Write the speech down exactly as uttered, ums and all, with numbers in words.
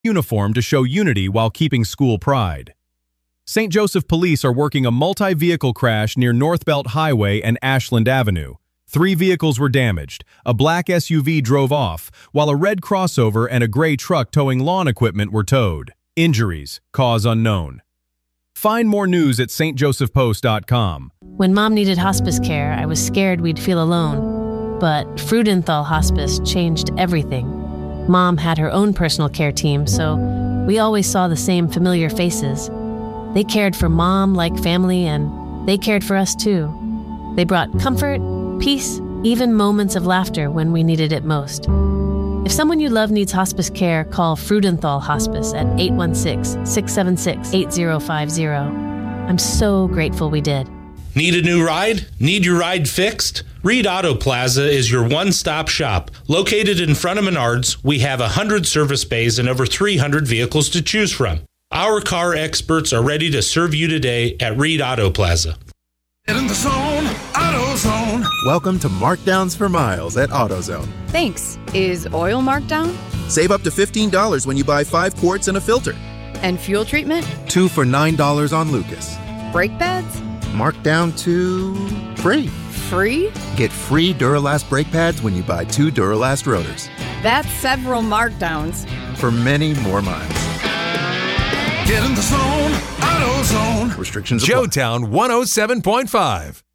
uniform to show unity while keeping school pride. Saint Joseph Police are working a multi-vehicle crash near North Belt Highway and Ashland Avenue. Three vehicles were damaged. A black S U V drove off, while a red crossover and a gray truck towing lawn equipment were towed. Injuries, cause unknown. Find more news at s t joseph post dot com. When Mom needed hospice care, I was scared we'd feel alone. But Freudenthal Hospice changed everything. Mom had her own personal care team, so we always saw the same familiar faces. They cared for Mom like family, and they cared for us too. They brought comfort, peace, even moments of laughter when we needed it most. If someone you love needs hospice care, call Freudenthal Hospice at eight one six, six seven six, eight zero five zero. I'm so grateful we did. Need a new ride? Need your ride fixed? Reed Auto Plaza is your one-stop shop. Located in front of Menards, we have one hundred service bays and over three hundred vehicles to choose from. Our car experts are ready to serve you today at Reed Auto Plaza. Get in the zone, AutoZone. Welcome to Markdowns for Miles at AutoZone. Thanks. Is oil marked down? Save up to fifteen dollars when you buy five quarts and a filter. And fuel treatment? Two for nine dollars on Lucas. Brake pads? Marked down to free. Free? Get free Duralast brake pads when you buy two Duralast rotors. That's several markdowns. For many more miles. Get in the zone, AutoZone. Restrictions apply. Joetown one oh seven point five.